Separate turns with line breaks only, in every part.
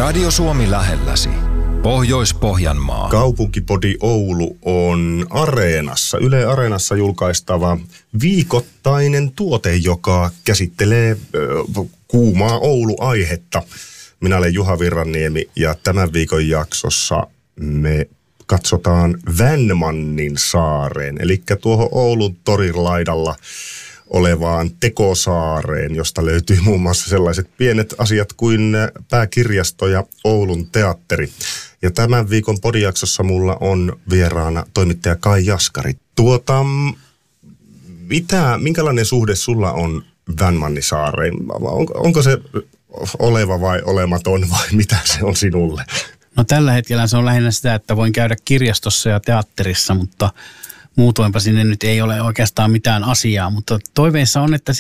Radio Suomi lähelläsi. Pohjois-Pohjanmaa.
Kaupunkipodi Oulu on Areenassa, Yle Areenassa julkaistava viikoittainen tuote, joka käsittelee kuumaa Oulu-aihetta. Minä olen Juha Virranniemi ja tämän viikon jaksossa me katsotaan Vänmannin saareen, eli tuohon Oulun torin laidalla olevaan Tekosaareen, josta löytyy muun muassa sellaiset pienet asiat kuin pääkirjasto ja Oulun teatteri. Ja tämän viikon podijaksossa mulla on vieraana toimittaja Kai Jaskari. Minkälainen suhde sulla on Vänmannisaareen? Onko se oleva vai olematon vai mitä se on sinulle?
No tällä hetkellä se on lähinnä sitä, että voin käydä kirjastossa ja teatterissa, mutta muutoinpa sinne nyt ei ole oikeastaan mitään asiaa. Mutta toiveissa on, että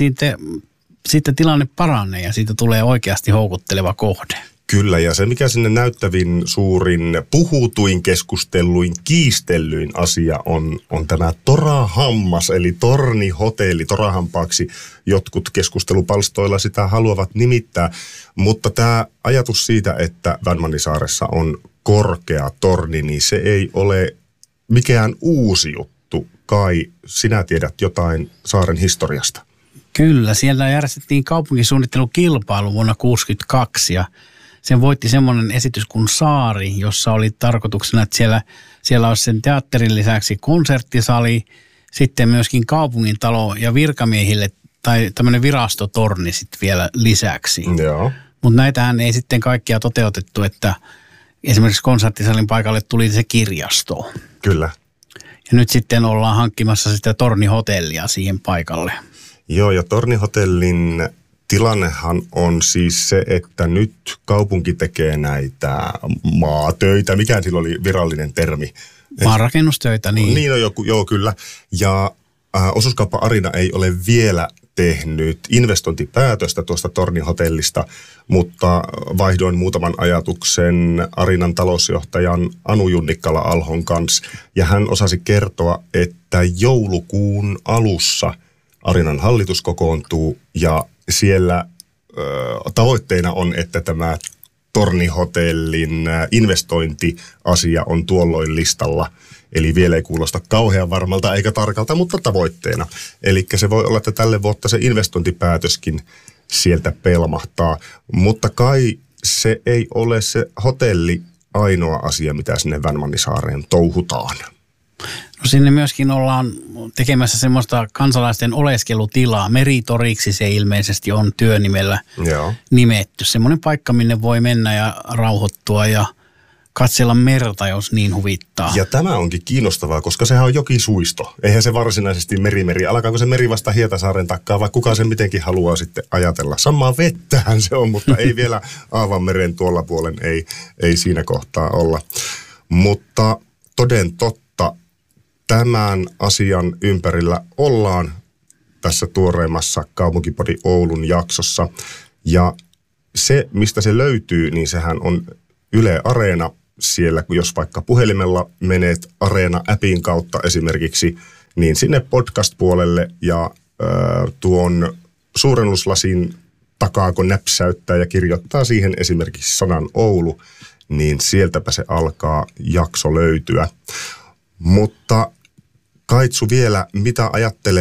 siitä tilanne paranee ja siitä tulee oikeasti houkutteleva kohde.
Kyllä, ja se mikä sinne näyttävin, suurin, puhutuin, keskustelluin, kiistellyin asia on tämä Torahammas, eli tornihotelli. Torahampaaksi jotkut keskustelupalstoilla sitä haluavat nimittää, mutta tämä ajatus siitä, että Vänmannisaaressa on korkea torni, niin se ei ole mikään uusi juttu. Kai, sinä tiedät jotain saaren historiasta.
Kyllä, siellä järjestettiin kaupunkisuunnittelukilpailu vuonna 1962 ja sen voitti semmoinen esitys kuin Saari, jossa oli tarkoituksena, että siellä olisi sen teatterin lisäksi konserttisali, sitten myöskin kaupungintalo ja virkamiehille tai tämmöinen virastotorni sitten vielä lisäksi.
Joo.
Mutta näitähän ei sitten kaikkia toteutettu, että esimerkiksi konserttisalin paikalle tuli se kirjasto.
Kyllä.
Ja nyt sitten ollaan hankkimassa sitä tornihotellia siihen paikalle.
Joo, ja tornihotellin tilannehan on siis se, että nyt kaupunki tekee näitä maatöitä. Mikä sillä oli virallinen termi?
Maanrakennustöitä, niin.
Niin on joo kyllä. Ja Osuuskauppa Arina ei ole vielä tehnyt investointipäätöstä tuosta tornihotellista, mutta vaihdoin muutaman ajatuksen Arinan talousjohtajan Anu Junnikkala-Alhon kanssa. Ja hän osasi kertoa, että joulukuun alussa Arinan hallitus kokoontuu ja siellä tavoitteena on, että tämä tornihotellin investointiasia on tuolloin listalla. Eli vielä ei kuulosta kauhean varmalta eikä tarkalta, mutta tavoitteena. Eli se voi olla, että tälle vuotta se investointipäätöskin sieltä pelmahtaa. Mutta kai se ei ole se hotelli ainoa asia, mitä sinne Vänmannisaareen touhutaan.
No sinne myöskin ollaan tekemässä semmoista kansalaisten oleskelutilaa. Meritoriksi se ilmeisesti on työnimellä nimetty. Semmoinen paikka, minne voi mennä ja rauhoittua ja katsella merta, jos niin huvittaa.
Ja tämä onkin kiinnostavaa, koska sehän on jokisuisto. Eihän se varsinaisesti meri. Alkaako se meri vasta Hietasaaren takkaa, vai kuka sen mitenkin haluaa sitten ajatella? Samaa vettähän se on, mutta ei vielä Aavanmeren tuolla puolen ei siinä kohtaa olla. Mutta toden totta, tämän asian ympärillä ollaan tässä tuoreimmassa Kaupunkipodi Oulun jaksossa. Ja se, mistä se löytyy, niin sehän on Yle Areena. Siellä, jos vaikka puhelimella menet Areena-appin kautta esimerkiksi, niin sinne podcast-puolelle ja tuon suurennuslasin takaa, kun näpsäyttää ja kirjoittaa siihen esimerkiksi sanan Oulu, niin sieltäpä se alkaa jakso löytyä. Mutta Kaitsu vielä, mitä ajattelet